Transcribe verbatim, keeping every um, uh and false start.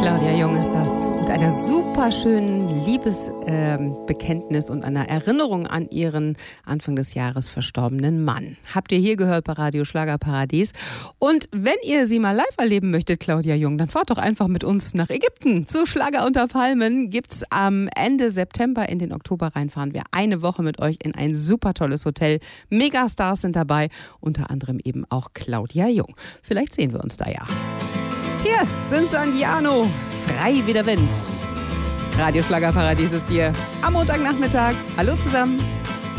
Claudia Jung ist das mit einer super schönen Liebesbekenntnis äh, und einer Erinnerung an ihren Anfang des Jahres verstorbenen Mann. Habt ihr hier gehört bei Radio Schlagerparadies. Und wenn ihr sie mal live erleben möchtet, Claudia Jung, dann fahrt doch einfach mit uns nach Ägypten. Zu Schlager unter Palmen gibt's am Ende September. In den Oktober rein fahren wir eine Woche mit euch in ein super tolles Hotel. Megastars sind dabei, unter anderem eben auch Claudia Jung. Vielleicht sehen wir uns da ja. Hier sind Sandiano, frei wie der Wind. Radio Schlagerparadies ist hier am Montagnachmittag. Hallo zusammen.